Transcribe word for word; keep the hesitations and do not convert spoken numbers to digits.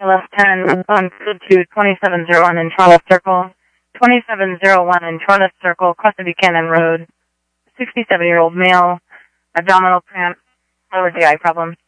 left ten on to twenty-seven oh one in Charlotte Circle, twenty-seven oh one in Charlotte Circle, across the Buchanan Road, sixty-seven-year-old male, abdominal cramp, lower G I problem.